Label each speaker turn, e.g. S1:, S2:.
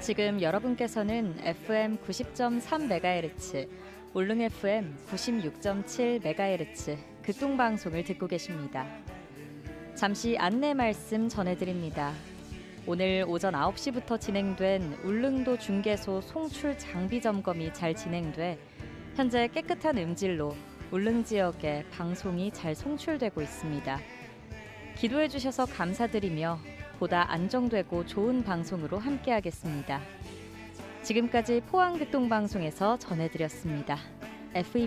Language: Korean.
S1: 지금 여러분께서는 FM 90.3MHz, 울릉 FM 96.7MHz 극동방송을 듣고 계십니다. 잠시 안내 말씀 전해드립니다. 오늘 오전 9시부터 진행된 울릉도 중개소 송출 장비 점검이 잘 진행돼 현재 깨끗한 음질로 울릉 지역에 방송이 잘 송출되고 있습니다. 기도해 주셔서 감사드리며 보다 안정되고 좋은 방송으로 함께하겠습니다. 지금까지 포항극동방송에서 전해드렸습니다.